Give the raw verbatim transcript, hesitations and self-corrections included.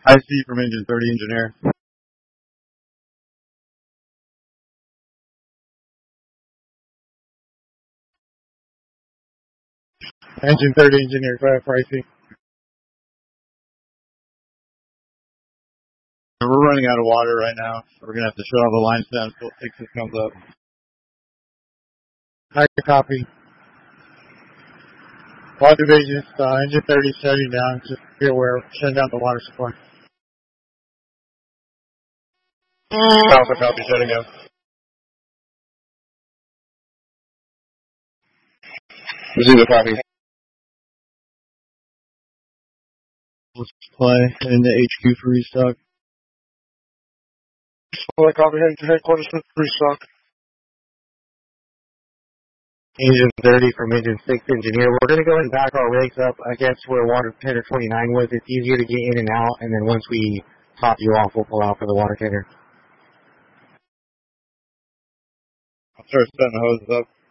I C from engine thirty engineer. Engine thirty engineer, go ahead for I C. We're running out of water right now, so we're going to have to shut all the lines down until Texas comes up. I copy. Water division, uh, engine thirty shutting down. Just be aware, shutting down the water supply. Also copy, shutting down. Zero copy. Let's play into H Q for restock. Well, copy, heading to headquarters for restock. Engine thirty from engine six engineer. We're going to go and back our rigs up against where water tender twenty-nine was. It's easier to get in and out, and then once we top you off, we'll pull out for the water tender. I'll start setting the hoses up.